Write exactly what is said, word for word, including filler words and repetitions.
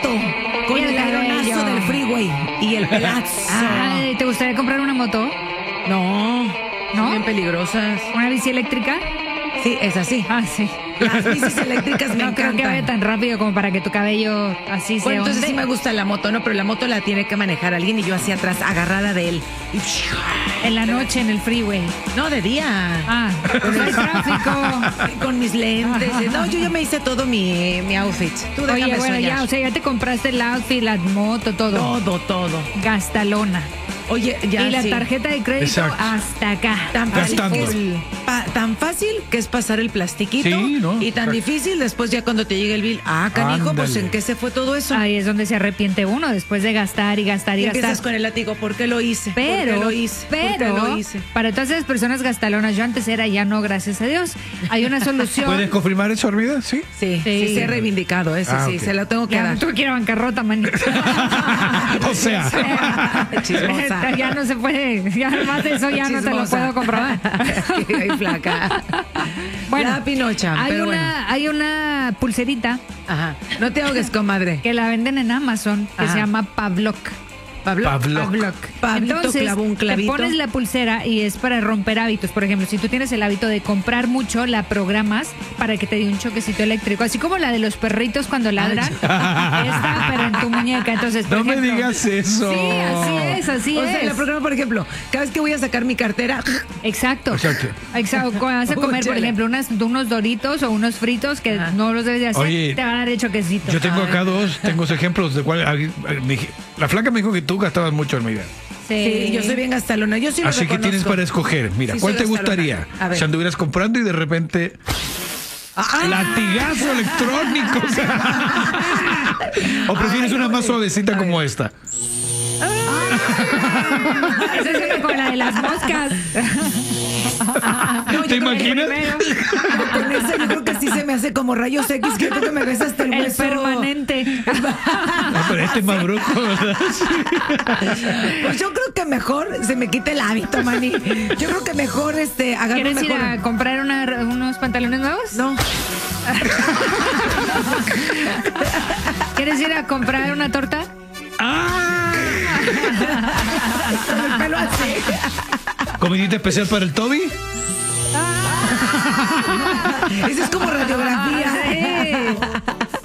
moto con Y el el aeronazo cabello. del freeway y el pelazo. Ay, ¿te gustaría comprar una moto? No, ¿No? son bien peligrosas. ¿Una bici eléctrica? Sí, es así. Ah, sí. Las bicis eléctricas me No creo que vaya encantan. tan rápido como para que tu cabello así se Bueno, entonces onde. sí me gusta la moto, ¿no? Pero la moto la tiene que manejar alguien y yo así atrás, agarrada de él. Y- En la noche, en el freeway. No, de día. Ah, pues no hay tráfico. Con mis lentes. No, yo ya me hice todo mi, mi outfit. Tú déjame Oye, bueno, soñar. ya, o sea, ya te compraste el outfit, la moto, todo. Todo, todo. Gastalona. Oye, ya y la sí. tarjeta de crédito Exacto. hasta acá. Tan fácil, Gastando. que es, pa- tan fácil que es pasar el plastiquito Sí, ¿no? y tan Exacto. difícil después ya cuando te llega el bill. Ah, canijo, pues Ándale. ¿en qué se fue todo eso? Ahí es donde se arrepiente uno después de gastar y gastar y y gastar. empiezas con el látigo, ¿por qué lo hice? Pero, ¿Por qué lo hice? ¿Por qué pero, lo hice? para todas esas personas gastalonas, yo antes era, ya no, gracias a Dios, hay una solución. ¿Puedes confirmar eso, Armida? Sí. Sí, sí, Sí. se ha reivindicado, ese Ah, sí, ok. se lo tengo que Ya dar. no tuve que ir a bancarrota, manito. O sea. Chismosa. Ya no se puede, ya más de eso ya no te lo Chismosa. puedo comprobar. Ay, flaca. Bueno, La pinocha, hay pero una, bueno. hay una pulserita Ajá. No te ahogues, comadre. que la venden en Amazon que Ajá. se llama Pavlok. Pablo. Pavlok. Pavlok. Pablito Entonces, clavó un te clavito. pones la pulsera y es para romper hábitos. Por ejemplo, si tú tienes el hábito de comprar mucho, la programas para que te dé un choquecito eléctrico. Así como la de los perritos cuando ladran. Esta, pero en tu muñeca. Entonces, por No me ejemplo, digas eso. Sí, así es, así O es. sea, la programa, por ejemplo, cada vez que voy a sacar mi cartera, Exacto. Exacto. Exacto. Cuando vas a comer, por Úchale. ejemplo, unas, unos doritos o unos fritos que Ajá. no los debes de hacer, Oye, te van a dar el choquecito. Yo tengo acá dos, tengo dos ejemplos de cuál. me dije- La flaca me dijo que tú gastabas mucho, Armida. Sí. sí, yo soy bien gastalona. Yo sí lo Así que reconozco. tienes para escoger. Mira, Sí, ¿cuál soy te gustaría? gastalona. A ver. Si anduvieras comprando y de repente. ¡Latigazo electrónico! O, sea. ¿O prefieres Ay, una más oye. suavecita A como ver. esta? Esa es una con la de las moscas. No, ¿Te yo creo que imaginas? Primero, Con esa yo creo que sí se me hace como rayos X, que creo que me ves hasta el el hueso. permanente. No, pero este es más brujo, ¿verdad? Pues yo creo que mejor se me quite el hábito, mani. Yo creo que mejor este agarro ¿Quieres ir mejor. a comprar una- unos pantalones nuevos? No. ¿Quieres ir a comprar una torta? Con el pelo así. ¿Comidita especial para el Toby? Eso es como radiografía.